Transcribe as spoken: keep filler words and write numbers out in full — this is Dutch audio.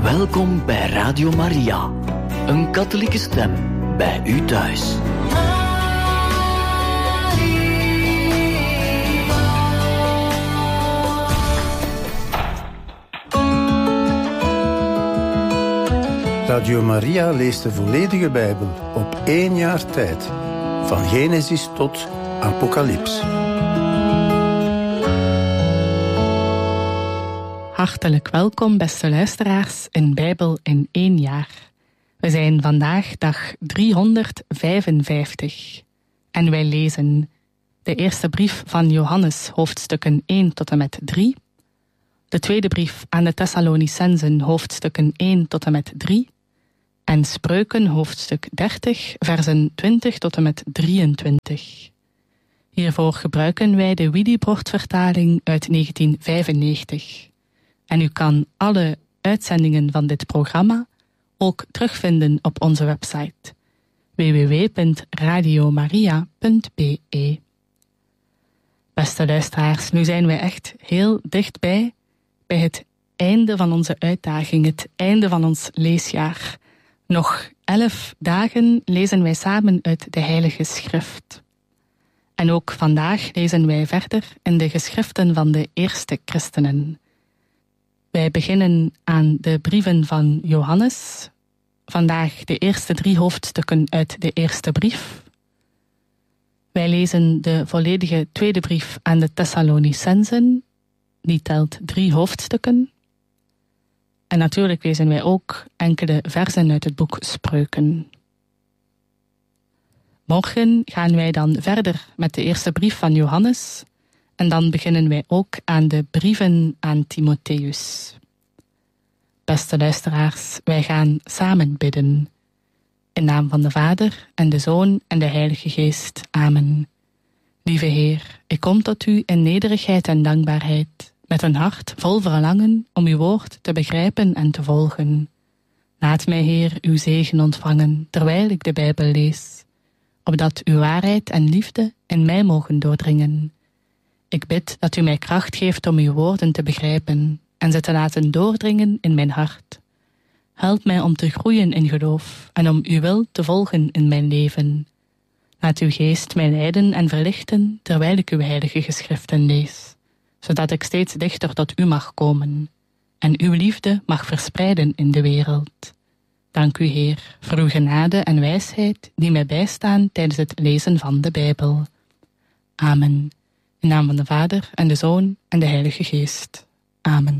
Welkom bij Radio Maria, een katholieke stem bij u thuis. Radio Maria leest de volledige Bijbel op één jaar tijd, van Genesis tot Apocalyps. Hartelijk welkom, beste luisteraars, in Bijbel in één jaar. We zijn vandaag dag driehonderdvijfenvijftig en wij lezen de eerste brief van Johannes, hoofdstukken één tot en met drie, de tweede brief aan de Thessalonicenzen, hoofdstukken één tot en met drie, en Spreuken, hoofdstuk dertig, versen twintig tot en met drieëntwintig. Hiervoor gebruiken wij de Widibord-vertaling uit negentien vijfennegentig. En u kan alle uitzendingen van dit programma ook terugvinden op onze website w w w punt radio maria punt b e. Beste luisteraars, nu zijn wij echt heel dichtbij bij het einde van onze uitdaging, het einde van ons leesjaar. Nog elf dagen lezen wij samen uit de Heilige Schrift. En ook vandaag lezen wij verder in de geschriften van de eerste christenen. Wij beginnen aan de brieven van Johannes. Vandaag de eerste drie hoofdstukken uit de eerste brief. Wij lezen de volledige tweede brief aan de Thessalonicenzen. Die telt drie hoofdstukken. En natuurlijk lezen wij ook enkele versen uit het boek Spreuken. Morgen gaan wij dan verder met de eerste brief van Johannes. En dan beginnen wij ook aan de brieven aan Timotheus. Beste luisteraars, wij gaan samen bidden. In naam van de Vader en de Zoon en de Heilige Geest. Amen. Lieve Heer, ik kom tot u in nederigheid en dankbaarheid, met een hart vol verlangen om uw woord te begrijpen en te volgen. Laat mij, Heer, uw zegen ontvangen, terwijl ik de Bijbel lees, opdat uw waarheid en liefde in mij mogen doordringen. Ik bid dat u mij kracht geeft om uw woorden te begrijpen en ze te laten doordringen in mijn hart. Help mij om te groeien in geloof en om uw wil te volgen in mijn leven. Laat uw geest mij leiden en verlichten terwijl ik uw heilige geschriften lees, zodat ik steeds dichter tot u mag komen en uw liefde mag verspreiden in de wereld. Dank u, Heer, voor uw genade en wijsheid die mij bijstaan tijdens het lezen van de Bijbel. Amen. In naam van de Vader en de Zoon en de Heilige Geest. Amen.